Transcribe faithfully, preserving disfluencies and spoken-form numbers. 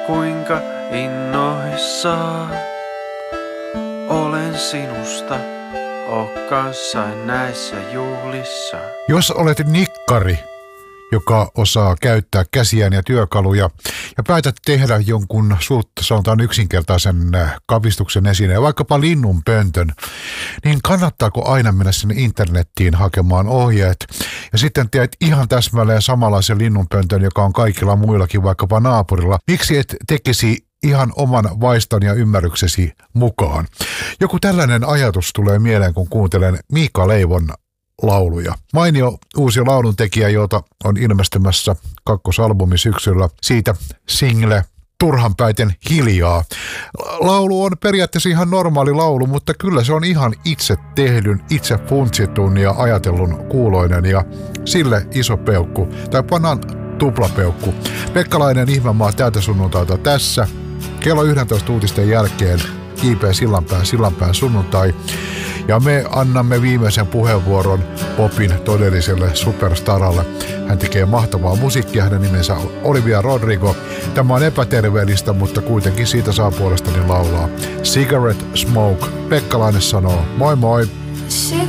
kuinka innoissaan olen sinusta, oo kanssain näissä juhlissa. Jos olet nikkari, joka osaa käyttää käsiään ja työkaluja ja päätät tehdä jonkun sulta sanotaan yksinkertaisen kavistuksen esineen, vaikkapa linnunpöntön, niin kannattaako aina mennä sinne internettiin hakemaan ohjeet ja sitten teet ihan täsmälleen samanlaisen linnunpöntön, joka on kaikilla muillakin, vaikkapa naapurilla. Miksi et tekisi ihan oman vaiston ja ymmärryksesi mukaan? Joku tällainen ajatus tulee mieleen, kun kuuntelen Miika Leivon lauluja. Mainio uusi lauluntekijä, jota on ilmestymässä kakkosalbumi syksyllä. Siitä single Turhanpäiten hiljaa. Laulu on periaatteessa ihan normaali laulu, mutta kyllä se on ihan itse tehdyn, itse funtsitun ja ajatellun kuuloinen ja sille iso peukku. Tai pannaan tuplapeukku. Pekkalainen Ihmemaa täältä sunnuntaita tässä. Kello yksitoista uutisten jälkeen J P Sillanpään, Sillanpään sunnuntai. Ja me annamme viimeisen puheenvuoron popin todelliselle superstaralle. Hän tekee mahtavaa musiikkia, hänen nimensä on Olivia Rodrigo. Tämä on epäterveellistä, mutta kuitenkin siitä saa puolestani laulaa. Cigarette Smoke. Pekkalainen sanoo moi moi.